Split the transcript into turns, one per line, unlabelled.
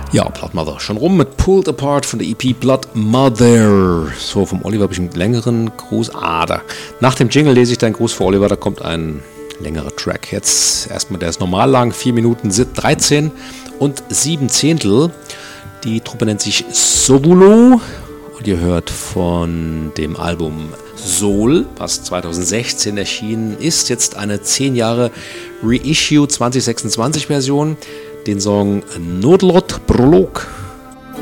Ja, Blood Mother schon rum mit Pulled Apart von der EP Blood Mother. So, vom Oliver habe ich einen längeren Gruß. Nach dem Jingle lese ich deinen Gruß für Oliver, da kommt ein längerer Track. Jetzt erstmal, der ist normal lang, 4 Minuten 13 und 7 Zehntel. Die Truppe nennt sich Sobulo und ihr hört von dem Album Soul, was 2016 erschienen ist, jetzt eine 10 Jahre Reissue 2026 Version. Den Song Nodlot Prolog.